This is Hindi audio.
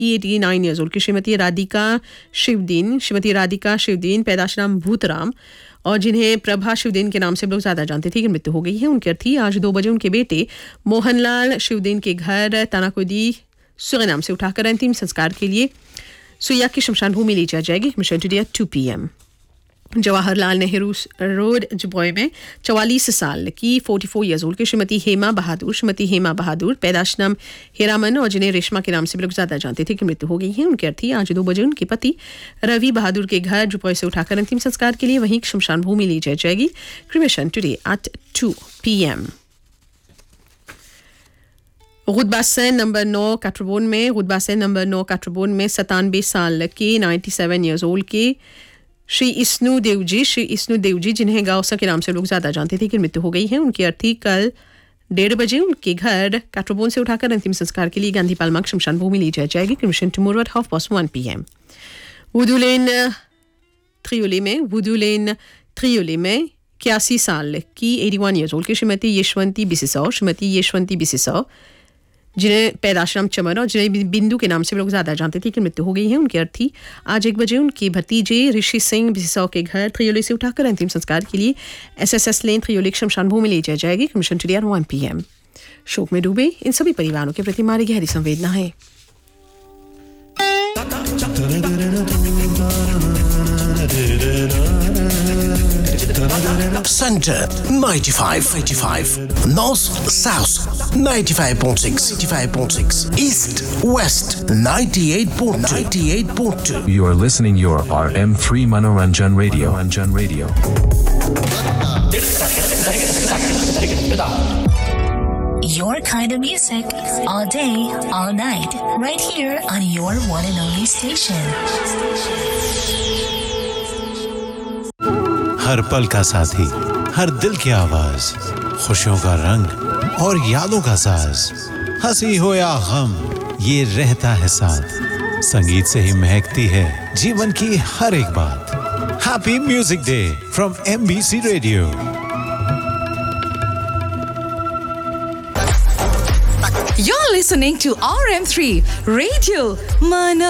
89 ईयर्स ओल्ड की श्रीमती राधिका शिवदीन पैदाश नाम भूतराम और जिन्हें प्रभा शिवदीन के नाम से लोग ज़्यादा जानते थे कि मृत्यु हो गई है। उनकी अर्थी आज 2 बजे उनके बेटे मोहनलाल शिवदीन के घर तानाकोदी सुरेनाम से उठाकर अंतिम संस्कार के लिए सुइया की शमशान भूमि ले जाई जाएगी। Mission today at 2 PM। Jawaharlal Nehru road जुबॉय में 44 साल की 44 ईयर्स ओल्ड की श्रीमती हेमा बहादुर पैदाश नाम हेरामन और जिन्हें रेशमा के नाम से लोग ज़्यादा जानते थे कि मृत्यु हो गई है। उनकी अर्थी आज 2 बजे उनके पति रवि बहादुर के घर जुबॉय से उठाकर अंतिम संस्कार के लिए वहीं शमशान भूमि ली जाई जाएगी। Cremation today at 2 PM। गुदबासन number 9 काट्रबोन में 97 साल के 97 ईयर्स ओल्ड के श्री इस्नू देवजी जिन्हें गावसा के नाम से लोग ज़्यादा जानते थे कि मृत्यु हो गई है। उनकी अर्थी कल 1:30 बजे उनके घर काट्रबोन से उठाकर अंतिम संस्कार के लिए गांधी पालमाक शमशान भूमि ली जाएगी। Cremation tomorrow at 1:30 PM। वुडूलेन त्रियोले में 81 साल की 81 ईयर्स ओल्ड की श्रीमती यशवंती बिसिसौ जिन्हें पैदाशराम चमन और जिन्हें बिंदु के नाम से लोग ज़्यादा जानते थे कि मृत्यु हो गई है। उनकी अर्थी आज 1 बजे उनके भतीजे ऋषि सिंह बिसिसौ के घर त्रियोली से उठाकर अंतिम संस्कार के लिए SSS लेन त्रियोली शमशान भूमि ले जाई जाएगी। Commission today at 1 PM। शोक में डूबे इन सभी परिवारों के प्रति हमारी गहरी संवेदना है। Center 95, North South 95.6, East West 98.2. You are listening your RM3 Manoranjan Radio. Your kind of music all day, all night, right here on your one and only station. हर पल का साथी, हर दिल की आवाज, खुशियों का रंग और यादों का साज, हंसी हो या गम, ये रहता है साथ। संगीत से ही महकती है जीवन की हर एक बात। Happy music day from MBC radio. You're listening to RM3 Radio Mana